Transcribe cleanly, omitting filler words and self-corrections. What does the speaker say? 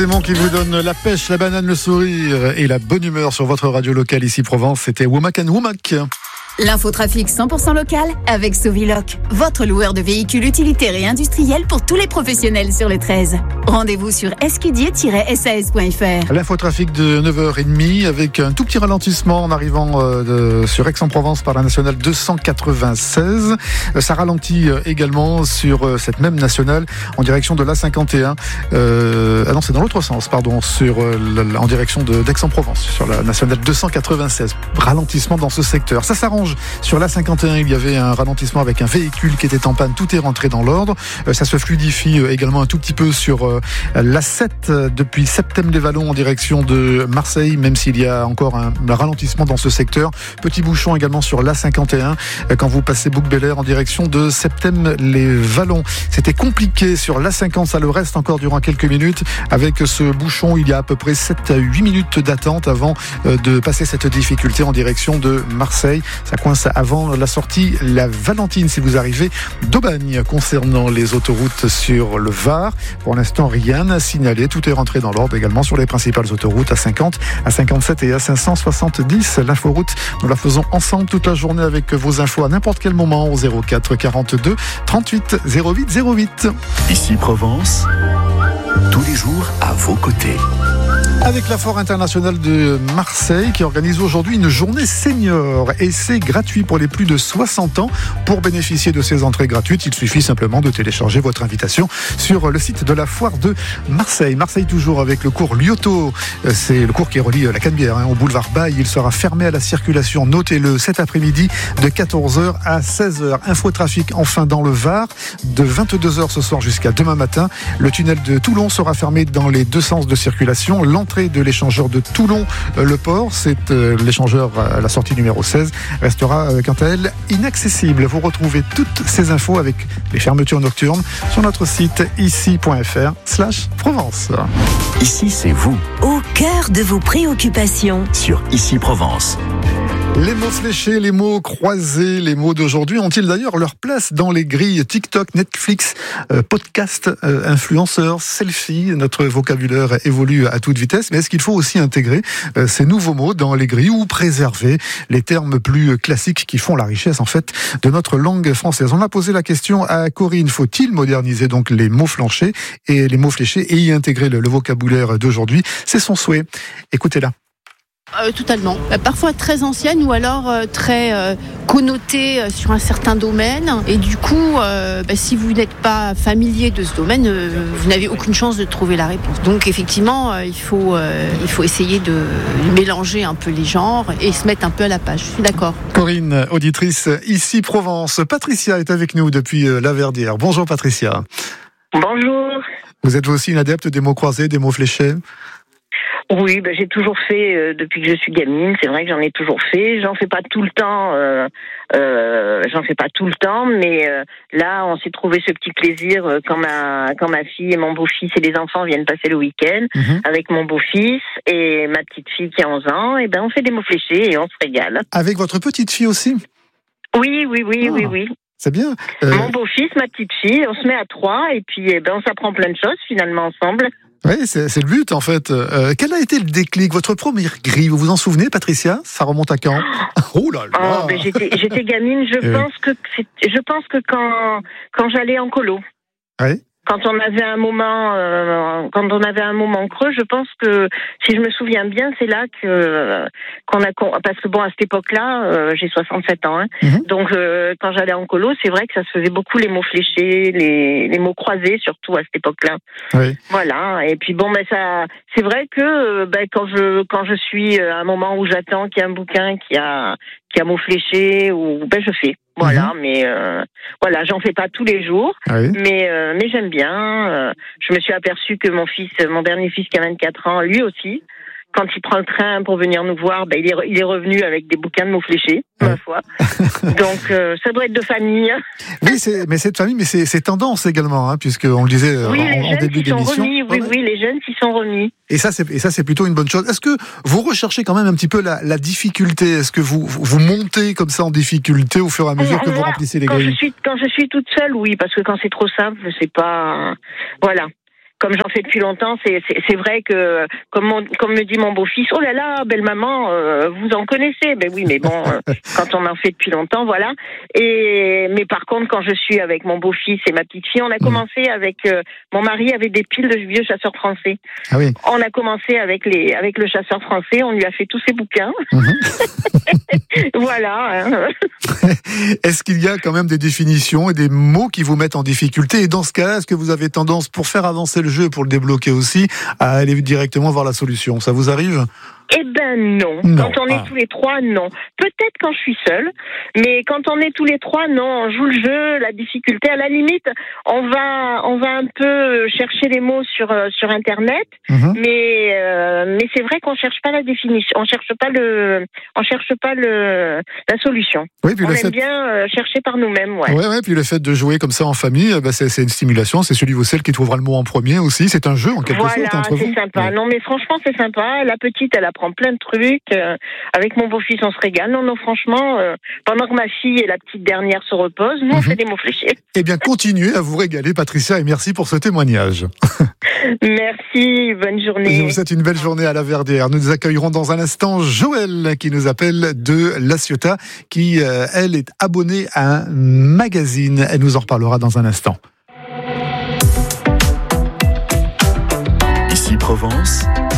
Clément qui vous donne la pêche, la banane, le sourire et la bonne humeur sur votre radio locale ici Provence. C'était Womack and Womack. L'infotrafic 100% local avec Soviloc, votre loueur de véhicules utilitaires et industriels pour tous les professionnels sur le 13. Rendez-vous sur escudier-sas.fr. L'infotrafic de 9h30 avec un tout petit ralentissement en arrivant sur Aix-en-Provence par la nationale 296. Ça ralentit également sur cette même nationale en direction de l'A51. Ah non, c'est dans l'autre sens, pardon, en direction d'Aix-en-Provence, sur la nationale 296. Ralentissement dans ce secteur. Ça s'arrange. Sur l'A51, il y avait un ralentissement avec un véhicule qui était en panne. Tout est rentré dans l'ordre. Ça se fluidifie également un tout petit peu sur l'A7 depuis Septem-les-Vallons en direction de Marseille, même s'il y a encore un ralentissement dans ce secteur. Petit bouchon également sur l'A51 quand vous passez Bouc-Bel-Air en direction de Septem-les-Vallons. C'était compliqué sur l'A50, ça le reste encore durant quelques minutes. Avec ce bouchon, il y a à peu près 7 à 8 minutes d'attente avant de passer cette difficulté en direction de Marseille. Ça coince avant la sortie La Valentine si vous arrivez d'Aubagne. Concernant les autoroutes sur le Var, pour l'instant rien à signaler. Tout est rentré dans l'ordre également sur les principales autoroutes A50, A57 et A570. L'inforoute, nous la faisons ensemble toute la journée avec vos infos à n'importe quel moment au 04 42 38 08 08. Ici Provence, tous les jours à vos côtés. Avec la Foire internationale de Marseille qui organise aujourd'hui une journée senior et c'est gratuit pour les plus de 60 ans. Pour bénéficier de ces entrées gratuites, il suffit simplement de télécharger votre invitation sur le site de la Foire de Marseille. Marseille toujours avec le cours Lyoto. C'est le cours qui relie la Canebière au boulevard Baille. Il sera fermé à la circulation. Notez-le cet après-midi de 14h à 16h. Infotrafic enfin dans le Var de 22h ce soir jusqu'à demain matin. Le tunnel de Toulon sera fermé dans les deux sens de circulation. L'entrée de l'échangeur de Toulon-le-Port, c'est l'échangeur à la sortie numéro 16, restera quant à elle inaccessible. Vous retrouvez toutes ces infos avec les fermetures nocturnes sur notre site ici.fr/Provence. Ici, c'est vous. Au cœur de vos préoccupations. Sur Ici Provence. Les mots fléchés, les mots croisés, les mots d'aujourd'hui ont-ils d'ailleurs leur place dans les grilles TikTok, Netflix, podcast, influenceurs, selfie? Notre vocabulaire évolue à toute vitesse, mais est-ce qu'il faut aussi intégrer ces nouveaux mots dans les grilles ou préserver les termes plus classiques qui font la richesse en fait de notre langue française? On a posé la question à Corinne. Faut-il moderniser donc les mots fléchés et y intégrer le vocabulaire d'aujourd'hui? C'est son souhait. Écoutez-la. Totalement. Parfois très ancienne ou alors très connotée sur un certain domaine. Et du coup, si vous n'êtes pas familier de ce domaine, vous n'avez aucune chance de trouver la réponse. Donc effectivement, il faut essayer de mélanger un peu les genres et se mettre un peu à la page. Je suis d'accord. Corinne, auditrice ici Provence. Patricia est avec nous depuis La Verdière. Bonjour Patricia. Bonjour. Vous êtes aussi une adepte des mots croisés, des mots fléchés? Oui, j'ai toujours fait depuis que je suis gamine. C'est vrai que j'en ai toujours fait. J'en fais pas tout le temps. Mais là, on s'est trouvé ce petit plaisir quand ma fille et mon beau-fils et les enfants viennent passer le week-end avec mon beau-fils et ma petite fille qui a 11 ans. Et on fait des mots fléchés et on se régale. Avec votre petite fille aussi? Oui. C'est bien. Mon beau-fils, ma petite fille, on se met à 3 et puis on s'apprend plein de choses finalement ensemble. Oui, c'est le but en fait. Quel a été le déclic, votre première grille? Vous vous en souvenez, Patricia? Ça remonte à quand? Oh là là. J'étais gamine. Je pense que quand j'allais en colo. Oui. Quand on avait un moment creux, je pense que si je me souviens bien, c'est là parce que à cette époque-là, j'ai 67 ans, donc quand j'allais en colo, c'est vrai que ça se faisait beaucoup les mots fléchés, les mots croisés, surtout à cette époque-là. Oui. Voilà. Et puis ça, c'est vrai que quand je suis à un moment où j'attends qu'il y a un bouquin qui a mots fléchés, ou je fais. Voilà, mais j'en fais pas tous les jours, mais j'aime bien. Je me suis aperçue que mon dernier fils qui a 24 ans, lui aussi, quand il prend le train pour venir nous voir, il est revenu avec des bouquins de mots fléchés, ma foi. Donc ça doit être de famille. Oui, c'est de famille, mais c'est tendance également, puisqu'on le disait en début d'émission. Oui, les jeunes s'y sont remis. Et ça, c'est plutôt une bonne chose. Est-ce que vous recherchez quand même un petit peu la difficulté? Est-ce que vous montez comme ça en difficulté au fur et à mesure que vous remplissez les grilles? Quand je suis toute seule, oui, parce que quand c'est trop simple, c'est pas... Voilà. comme j'en fais depuis longtemps, c'est vrai que comme me dit mon beau-fils, oh là là, belle maman, vous en connaissez. Ben oui, mais bon, quand on en fait depuis longtemps, voilà. Mais par contre, quand je suis avec mon beau-fils et ma petite fille, on a commencé avec mon mari avait des piles de vieux chasseurs français. Ah oui. On a commencé avec le chasseur français, on lui a fait tous ses bouquins. Voilà. Est-ce qu'il y a quand même des définitions et des mots qui vous mettent en difficulté? Et dans ce cas-là, est-ce que vous avez tendance, pour faire avancer le jeu et pour le débloquer aussi, à aller directement voir la solution? Ça vous arrive? Eh ben non. Quand on est tous les trois, non. Peut-être quand je suis seule, mais quand on est tous les trois, non. On joue le jeu, la difficulté. À la limite, on va un peu chercher les mots sur Internet, mais c'est vrai qu'on cherche pas la définition, on cherche pas la solution. Oui, puis on aime bien chercher par nous-mêmes. Ouais. Puis le fait de jouer comme ça en famille, c'est une stimulation. C'est celui ou celle qui trouvera le mot en premier aussi. C'est un jeu en quelque sorte entre vous. Voilà, c'est sympa. Ouais. Non, mais franchement, c'est sympa. La petite, elle apprend plein de trucs. Avec mon beau-fils, on se régale. Non, franchement, pendant que ma fille et la petite dernière se reposent, nous, on fait des mots fléchés. Eh bien, continuez à vous régaler, Patricia, et merci pour ce témoignage. Merci, bonne journée. Je vous souhaite une belle journée à la Verdière. Nous accueillerons dans un instant Joël, qui nous appelle de La Ciotat, qui, elle, est abonnée à un magazine. Elle nous en reparlera dans un instant. Ici Provence.